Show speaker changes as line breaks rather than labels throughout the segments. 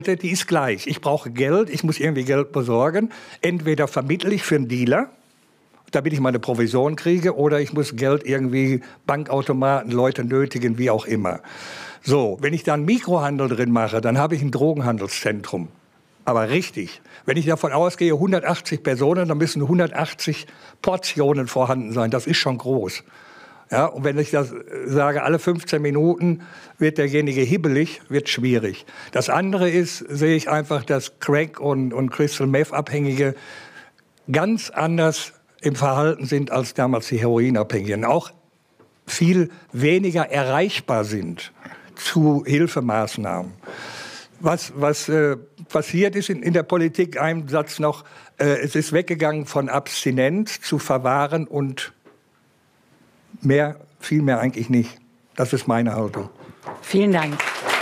Die ist gleich. Ich brauche Geld, ich muss irgendwie Geld besorgen. Entweder vermittle ich für einen Dealer, damit ich meine Provision kriege, oder ich muss Geld irgendwie, Bankautomaten, Leute nötigen, wie auch immer. So, wenn ich da einen Mikrohandel drin mache, dann habe ich ein Drogenhandelszentrum. Aber richtig. Wenn ich davon ausgehe, 180 Personen, dann müssen 180 Portionen vorhanden sein. Das ist schon groß. Ja, und wenn ich das sage, alle 15 Minuten wird derjenige hibbelig, wird schwierig. Das andere ist, sehe ich einfach, dass Crack und Crystal Meth-Abhängige ganz anders im Verhalten sind als damals die Heroinabhängigen. Auch viel weniger erreichbar sind zu Hilfemaßnahmen. Was passiert ist in der Politik, ein Satz noch, es ist weggegangen von Abstinenz zu Verwahren und viel mehr eigentlich nicht. Das ist meine Haltung.
Vielen Dank.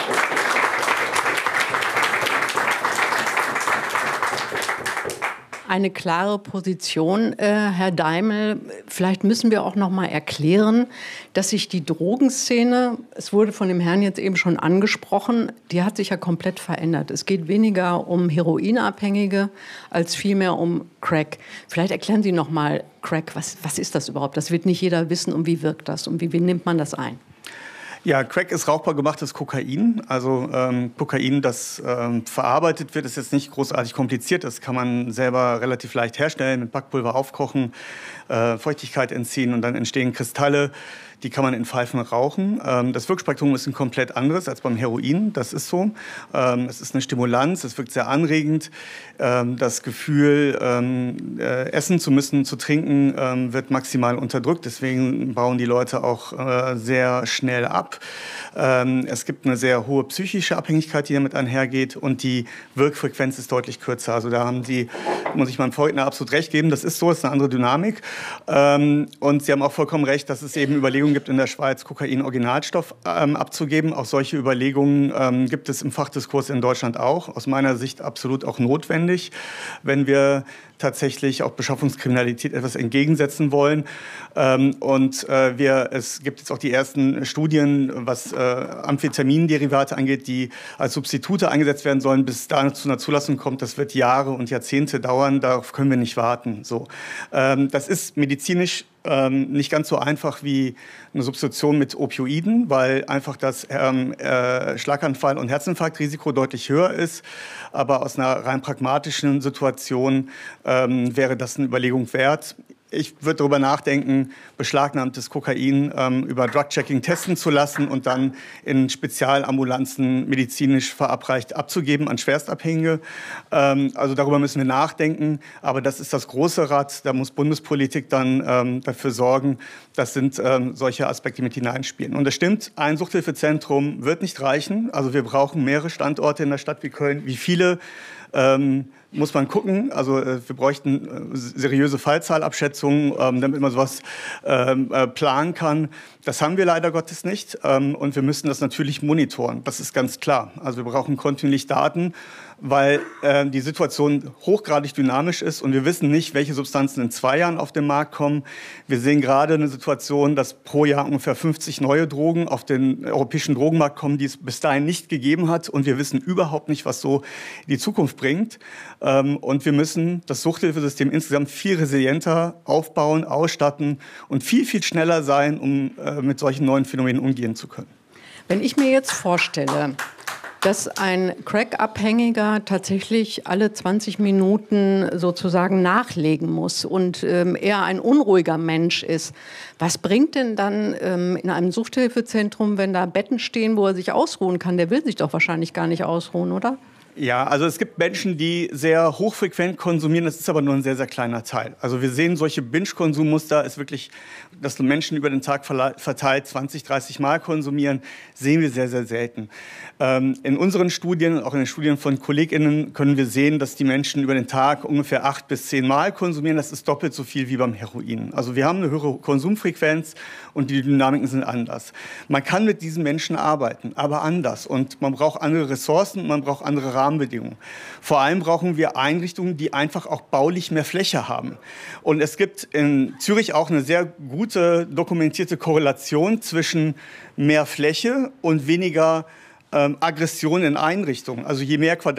Eine klare Position, Herr Daimel. Vielleicht müssen wir auch noch mal erklären, dass sich die Drogenszene, es wurde von dem Herrn jetzt eben schon angesprochen, die hat sich ja komplett verändert. Es geht weniger um Heroinabhängige als vielmehr um Crack. Vielleicht erklären Sie noch mal Crack. Was ist das überhaupt? Das wird nicht jeder wissen. Und wie wirkt das? Und wie nimmt man das ein?
Ja, Crack ist rauchbar gemachtes Kokain. Also Kokain, das verarbeitet wird, ist jetzt nicht großartig kompliziert. Das kann man selber relativ leicht herstellen, mit Backpulver aufkochen, Feuchtigkeit entziehen und dann entstehen Kristalle. Die kann man in Pfeifen rauchen. Das Wirkspektrum ist ein komplett anderes als beim Heroin. Das ist so. Es ist eine Stimulanz, es wirkt sehr anregend. Das Gefühl, essen zu müssen, zu trinken, wird maximal unterdrückt. Deswegen bauen die Leute auch sehr schnell ab. Es gibt eine sehr hohe psychische Abhängigkeit, die damit einhergeht. Und die Wirkfrequenz ist deutlich kürzer. Also da muss ich meinem Vorredner absolut recht geben. Das ist so, es ist eine andere Dynamik. Und Sie haben auch vollkommen recht, dass es eben Überlegungen gibt, in der Schweiz Kokain-Originalstoff abzugeben. Auch solche Überlegungen gibt es im Fachdiskurs in Deutschland auch. Aus meiner Sicht absolut auch notwendig, wenn wir tatsächlich auch Beschaffungskriminalität etwas entgegensetzen wollen. Es gibt jetzt auch die ersten Studien, was Amphetaminderivate angeht, die als Substitute eingesetzt werden sollen. Bis da zu einer Zulassung kommt, das wird Jahre und Jahrzehnte dauern. Darauf können wir nicht warten. So. Das ist medizinisch nicht ganz so einfach wie eine Substitution mit Opioiden, weil einfach das Schlaganfall- und Herzinfarktrisiko deutlich höher ist. Aber aus einer rein pragmatischen Situation wäre das eine Überlegung wert. Ich würde darüber nachdenken, beschlagnahmtes Kokain über Drug-Checking testen zu lassen und dann in Spezialambulanzen medizinisch verabreicht abzugeben an Schwerstabhängige. Also darüber müssen wir nachdenken. Aber das ist das große Rad. Da muss Bundespolitik dann dafür sorgen. Das sind solche Aspekte, die mit hineinspielen. Und es stimmt, ein Suchthilfezentrum wird nicht reichen. Also wir brauchen mehrere Standorte in der Stadt wie Köln. Wie viele? Muss man gucken. Also wir bräuchten seriöse Fallzahlabschätzungen, damit man sowas planen kann. Das haben wir leider Gottes nicht. Und wir müssen das natürlich monitoren. Das ist ganz klar. Also wir brauchen kontinuierlich Daten, weil die Situation hochgradig dynamisch ist und wir wissen nicht, welche Substanzen in 2 Jahren auf den Markt kommen. Wir sehen gerade eine Situation, dass pro Jahr ungefähr 50 neue Drogen auf den europäischen Drogenmarkt kommen, die es bis dahin nicht gegeben hat. Und wir wissen überhaupt nicht, was so die Zukunft bringt. Und wir müssen das Suchthilfesystem insgesamt viel resilienter aufbauen, ausstatten und viel, viel schneller sein, um mit solchen neuen Phänomenen umgehen zu können.
Wenn ich mir jetzt vorstelle, dass ein Crack-Abhängiger tatsächlich alle 20 Minuten sozusagen nachlegen muss und er ein unruhiger Mensch ist. Was bringt denn dann in einem Suchthilfezentrum, wenn da Betten stehen, wo er sich ausruhen kann? Der will sich doch wahrscheinlich gar nicht ausruhen, oder?
Ja, also es gibt Menschen, die sehr hochfrequent konsumieren, das ist aber nur ein sehr, sehr kleiner Teil. Also wir sehen solche Binge-Konsummuster, ist wirklich, dass Menschen über den Tag verteilt 20, 30 Mal konsumieren, sehen wir sehr, sehr selten. In unseren Studien, auch in den Studien von KollegInnen, können wir sehen, dass die Menschen über den Tag ungefähr 8 bis 10 Mal konsumieren. Das ist doppelt so viel wie beim Heroin. Also wir haben eine höhere Konsumfrequenz und die Dynamiken sind anders. Man kann mit diesen Menschen arbeiten, aber anders. Und man braucht andere Ressourcen, man braucht andere Rahmenbedingungen. Vor allem brauchen wir Einrichtungen, die einfach auch baulich mehr Fläche haben. Und es gibt in Zürich auch eine sehr gute dokumentierte Korrelation zwischen mehr Fläche und weniger Aggression in Einrichtungen. Also je mehr